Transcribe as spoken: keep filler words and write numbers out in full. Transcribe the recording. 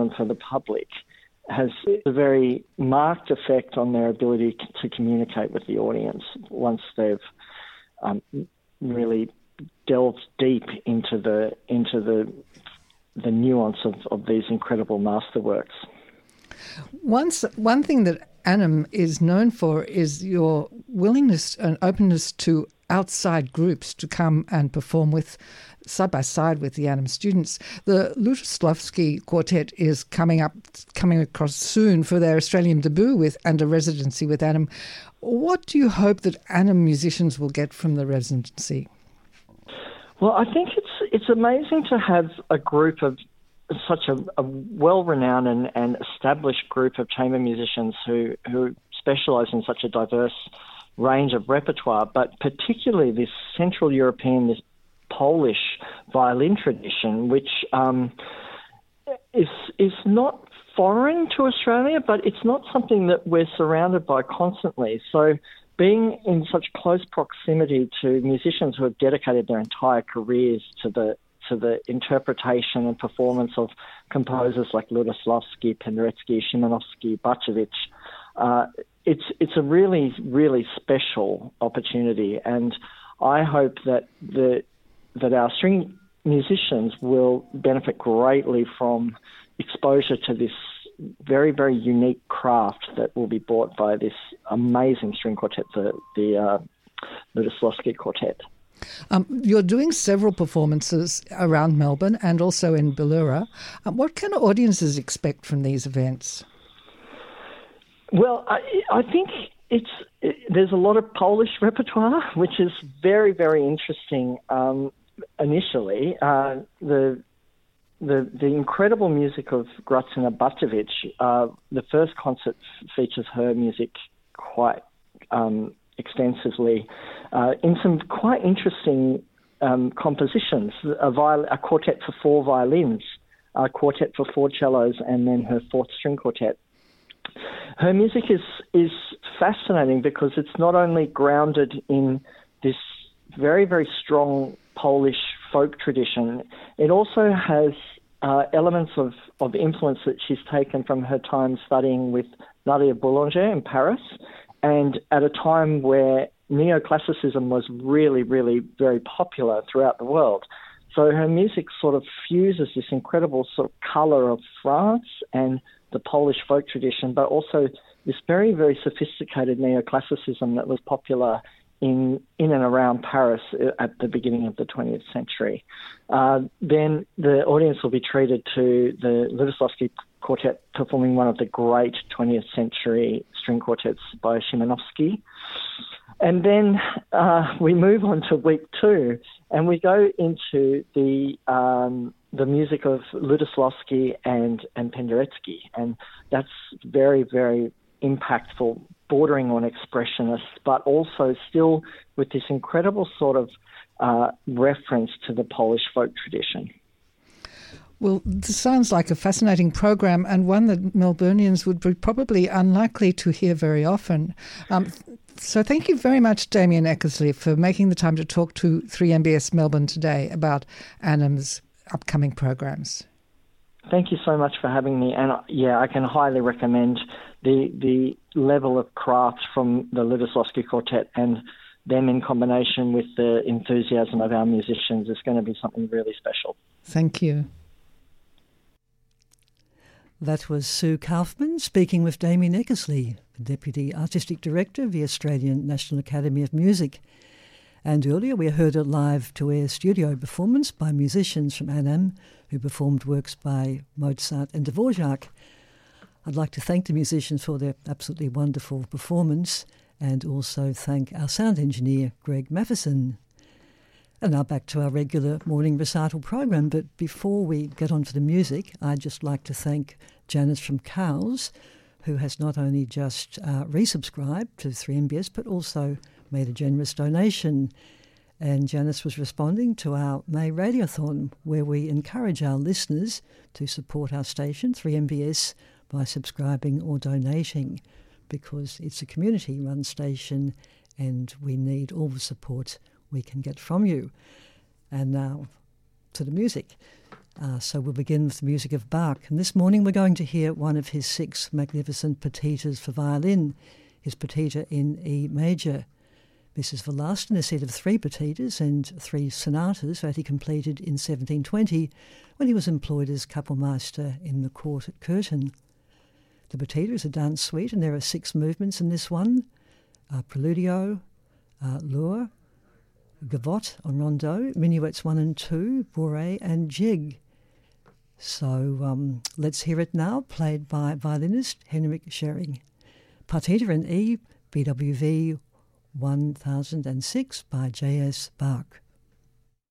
open for the public has a very marked effect on their ability to communicate with the audience once they've um, really delved deep into the into the the nuance of, of these incredible masterworks. Once, one thing that Annam is known for is your willingness and openness to outside groups to come and perform with side by side with the Annam students. The Lutoslawski Quartet is coming up, coming across soon for their Australian debut with and a residency with Annam. What do you hope that Annam musicians will get from the residency? Well, I think it's it's amazing to have a group of such a, a well-renowned and, and established group of chamber musicians who, who specialise in such a diverse range of repertoire, but particularly this Central European, this Polish violin tradition, which um, is is not foreign to Australia, but it's not something that we're surrounded by constantly. So being in such close proximity to musicians who have dedicated their entire careers to the to the interpretation and performance of composers like Lutoslawski, Penderecki, Szymanowski, Bacevich, uh, it's it's a really, really special opportunity, and I hope that the that our string musicians will benefit greatly from exposure to this very, very unique craft that will be brought by this amazing string quartet, the, the uh, Lutoslawski Quartet. Um, you're doing several performances around Melbourne and also in Ballura. Um, what can audiences expect from these events? Well, I, I think it's it, there's a lot of Polish repertoire, which is very, very interesting. Um, initially, uh, the the the incredible music of Grażyna Bacevich. Uh, the first concert f- features her music quite um, extensively uh, in some quite interesting um, compositions. A, viol- a quartet for four violins, a quartet for four cellos, and then her fourth string quartet. Her music is is fascinating because it's not only grounded in this very, very strong Polish folk tradition, it also has uh, elements of, of influence that she's taken from her time studying with Nadia Boulanger in Paris, and at a time where neoclassicism was really, really very popular throughout the world. So her music sort of fuses this incredible sort of colour of France and the Polish folk tradition, but also this very, very sophisticated neoclassicism that was popular in in and around Paris at the beginning of the twentieth century. Uh, then the audience will be treated to the Lutoslawski Quartet performing one of the great twentieth century string quartets by Szymanowski. And then uh, we move on to week two, and we go into the um, the music of Lutoslawski and, and Penderecki, and that's very, very impactful, bordering on expressionist, but also still with this incredible sort of uh, reference to the Polish folk tradition. Well, this sounds like a fascinating program, and one that Melburnians would be probably unlikely to hear very often. Um, so thank you very much, Damien Eckersley, for making the time to talk to three M B S Melbourne today about Annam's upcoming programs. Thank you so much for having me, and yeah, I can highly recommend the the level of craft from the Lutoslawski Quartet, and them in combination with the enthusiasm of our musicians is going to be something really special. Thank you. That was Sue Kaufman speaking with Damien Eckersley, the Deputy Artistic Director of the Australian National Academy of Music. And earlier we heard a live-to-air studio performance by musicians from Annam who performed works by Mozart and Dvorak. I'd like to thank the musicians for their absolutely wonderful performance, and also thank our sound engineer, Greg Matheson. And now back to our regular morning recital program, but before we get on to the music, I'd just like to thank Janice from Cowes, who has not only just uh, resubscribed to three M B S, but also made a generous donation. And Janice was responding to our May Radiothon, where we encourage our listeners to support our station, three M B S, by subscribing or donating, because it's a community-run station and we need all the support we can get from you. And now to the music. Uh, so we'll begin with the music of Bach. And this morning we're going to hear one of his six magnificent partitas for violin, his partita in E major. This is the last in a set of three partitas and three sonatas that he completed in seventeen twenty when he was employed as Kapellmeister in the court at Curtin. The partita is a dance suite, and there are six movements in this one: uh, Preludio, uh, Lure, Gavotte on Rondeau, Minuets one and two, Bourrée and Jig. So um, let's hear it now, played by violinist Henrik Schering. Partita in E, B W V one thousand six by J S Bach.